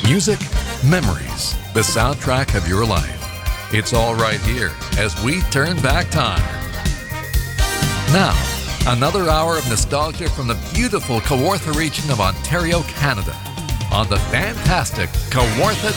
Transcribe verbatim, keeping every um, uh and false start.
Music, memories, the soundtrack of your life. It's all right here as we turn back time. Now, another hour of nostalgia from the beautiful Kawartha region of Ontario, Canada, on the fantastic Kawartha